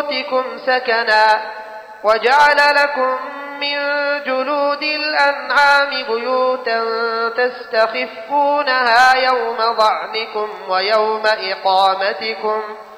بيوتكم سكنا وجعل لكم من جلود الأنعام بيوتا تستخفونها يوم ظعنكم ويوم إقامتكم